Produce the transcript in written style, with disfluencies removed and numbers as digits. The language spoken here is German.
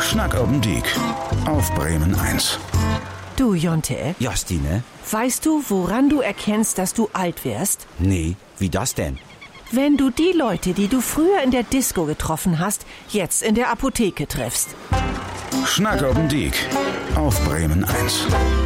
Schnack oben Diek auf Bremen 1. Du, Jonte, Ja, Stine? weißt du, woran du erkennst, dass du alt wärst? Nee, wie das denn? Wenn du die Leute, die du früher in der Disco getroffen hast, jetzt in der Apotheke triffst. Schnack oben Diek auf Bremen 1.